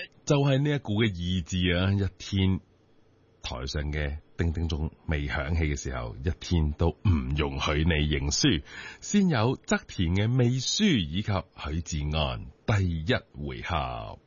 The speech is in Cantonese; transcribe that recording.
就係呢一股嘅意志啊！一天台上嘅叮叮鐘未響起嘅時候，一天都唔容許你認輸。先有側田嘅未輸以及許志安第一回合。